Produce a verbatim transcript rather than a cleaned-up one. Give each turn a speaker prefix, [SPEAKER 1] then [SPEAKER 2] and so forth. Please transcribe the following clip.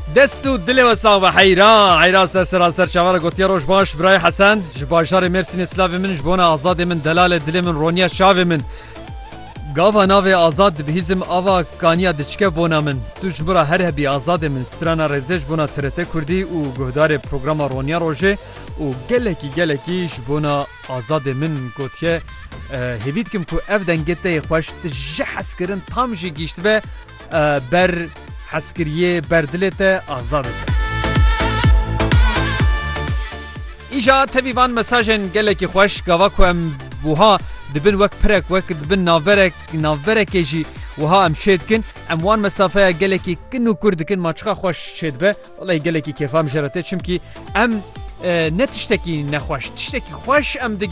[SPEAKER 1] دست و دل وسا و حیران حیران سر سر سر چوار گوتیا روش باش برای حسن جباجار مرسین اسلاو من جبونا آزاد من دلال دل من رونیا شاو من گاوا ناو آزاد بهیزم آوا کانیا دچکه بونا من تو جبرا هر هبی آزاد من سترانا رزش بونا ترته کردی و گهدار پروگرام رونیا روشه و گلکی گلکی جبونا آزاد من گوتیه هیوید کم کو اف دنگته خوش تجه حسکرن تام جی گیشت به بر حسکریه بردلته آزاده ایجا تبیوان مساجن گلکی خوش گاوا کو ام بوها دبن وک پرک وک دبن ناورک ناورک جی وها ام شید کن ام وان مسافه گلکی کنو کرد کن ما چخا خوش شید به والله گلکی کیفام جرته چمکی ام نتشتکی نخوش تشتکی خوش ام